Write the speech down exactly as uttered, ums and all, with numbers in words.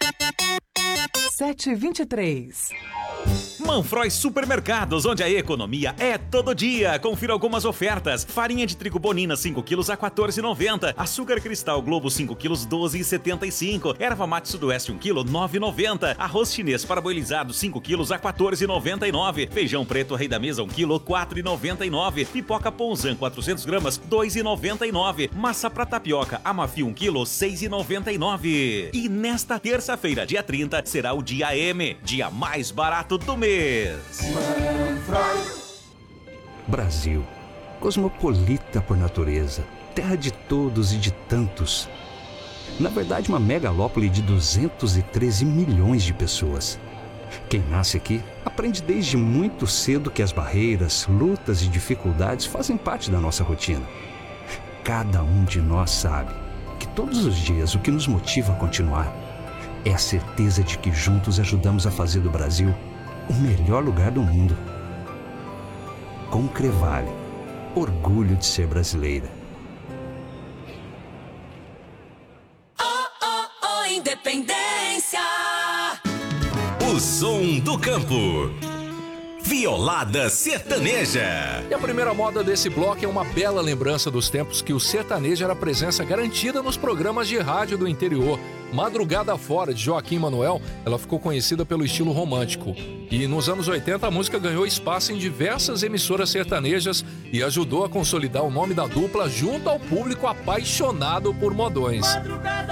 sete e vinte e três. Manfroy Supermercados, onde a economia é todo dia. Confira algumas ofertas. Farinha de trigo Bonina cinco quilos a quatorze reais e noventa centavos. Açúcar Cristal Globo cinco quilos doze reais e setenta e cinco centavos. Erva mate Sudoeste um quilo nove reais e noventa centavos. Arroz chinês parboilizado cinco quilos a quatorze reais e noventa e nove centavos. Feijão preto Rei da Mesa um quilo quatro reais e noventa e nove centavos. Pipoca Ponzan quatrocentas gramas dois reais e noventa e nove centavos. Massa pra tapioca Amafio um quilo seis reais e noventa e nove centavos. E nesta terça-feira, dia trinta, será o dia M, dia mais barato do mês. Brasil, cosmopolita por natureza, terra de todos e de tantos. Na verdade, uma megalópole de duzentos e treze milhões de pessoas. Quem nasce aqui aprende desde muito cedo que as barreiras, lutas e dificuldades fazem parte da nossa rotina. Cada um de nós sabe que todos os dias o que nos motiva a continuar é a certeza de que juntos ajudamos a fazer do Brasil o melhor lugar do mundo. Com Crevale, orgulho de ser brasileira. Oh, oh, oh, independência. O som do campo. Violada Sertaneja. E a primeira moda desse bloco é uma bela lembrança dos tempos que o sertanejo era presença garantida nos programas de rádio do interior. Madrugada Fora, de Joaquim Manuel, ela ficou conhecida pelo estilo romântico. E nos anos oitenta a música ganhou espaço em diversas emissoras sertanejas e ajudou a consolidar o nome da dupla junto ao público apaixonado por modões. Madrugada